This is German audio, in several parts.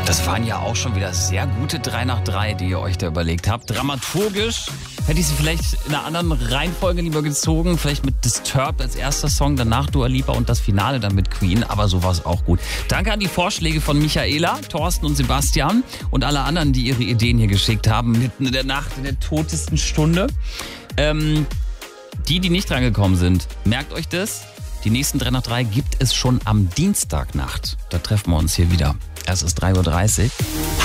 Das waren ja auch schon wieder sehr gute 3 nach 3, die ihr euch da überlegt habt. Dramaturgisch hätte ich sie vielleicht in einer anderen Reihenfolge lieber gezogen. Vielleicht mit Disturbed als erster Song, danach Dua Lipa und das Finale dann mit Queen. Aber so war es auch gut. Danke an die Vorschläge von Michaela, Thorsten und Sebastian und alle anderen, die ihre Ideen hier geschickt haben. Mitten in der Nacht, in der totesten Stunde. Die nicht drangekommen sind, merkt euch das. Die nächsten 3 nach 3 gibt es schon am Dienstagnacht. Da treffen wir uns hier wieder. Es ist 3:30 Uhr.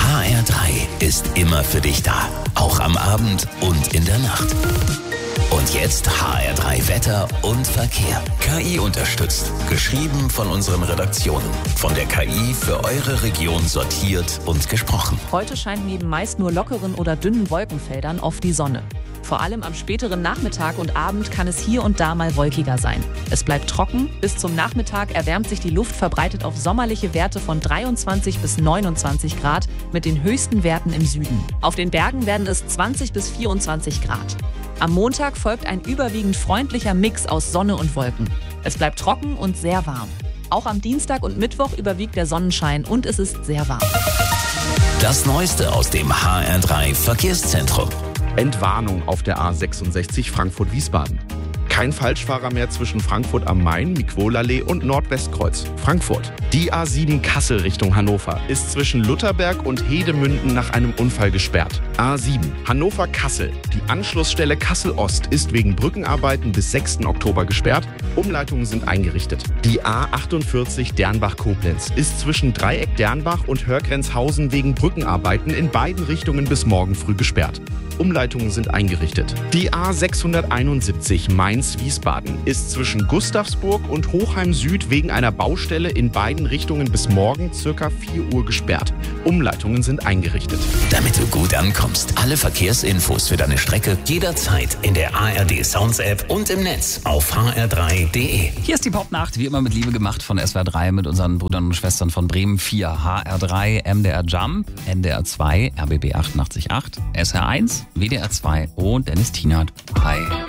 HR3 ist immer für dich da. Auch am Abend und in der Nacht. Und jetzt HR3 Wetter und Verkehr. KI unterstützt. Geschrieben von unseren Redaktionen. Von der KI für eure Region sortiert und gesprochen. Heute scheint neben meist nur lockeren oder dünnen Wolkenfeldern oft die Sonne. Vor allem am späteren Nachmittag und Abend kann es hier und da mal wolkiger sein. Es bleibt trocken, bis zum Nachmittag erwärmt sich die Luft verbreitet auf sommerliche Werte von 23 bis 29 Grad mit den höchsten Werten im Süden. Auf den Bergen werden es 20 bis 24 Grad. Am Montag folgt ein überwiegend freundlicher Mix aus Sonne und Wolken. Es bleibt trocken und sehr warm. Auch am Dienstag und Mittwoch überwiegt der Sonnenschein und es ist sehr warm. Das Neueste aus dem HR3 Verkehrszentrum. Entwarnung auf der A66 Frankfurt-Wiesbaden. Kein Falschfahrer mehr zwischen Frankfurt am Main, Mikwolallee und Nordwestkreuz. Frankfurt. Die A7 Kassel Richtung Hannover ist zwischen Lutherberg und Hedemünden nach einem Unfall gesperrt. A7 Hannover-Kassel. Die Anschlussstelle Kassel-Ost ist wegen Brückenarbeiten bis 6. Oktober gesperrt. Umleitungen sind eingerichtet. Die A48 Dernbach-Koblenz ist zwischen Dreieck Dernbach und Hörgrenzhausen wegen Brückenarbeiten in beiden Richtungen bis morgen früh gesperrt. Umleitungen sind eingerichtet. Die A671 Mainz-Wiesbaden ist zwischen Gustavsburg und Hochheim Süd wegen einer Baustelle in beiden Richtungen bis morgen ca. 4 Uhr gesperrt. Umleitungen sind eingerichtet. Damit du gut ankommst, alle Verkehrsinfos für deine Strecke jederzeit in der ARD Sounds App und im Netz auf hr3.de. Hier ist die Popnacht, wie immer mit Liebe gemacht von SWR 3 mit unseren Brüdern und Schwestern von Bremen 4, HR3, MDR Jump, NDR 2, RBB 88.8, SR1, WDR 2 und Dennis Tienert. Hi.